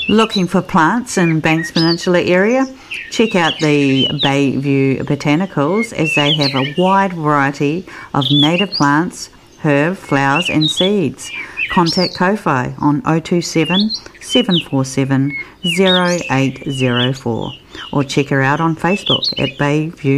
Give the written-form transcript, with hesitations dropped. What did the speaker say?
Looking for plants in Banks Peninsula area? Check out the Bayview Botanicals, as they have a wide variety of native plants, herb, flowers and seeds. Contact Ko-Fi on 027 747 0804 or check her out on Facebook at Bayview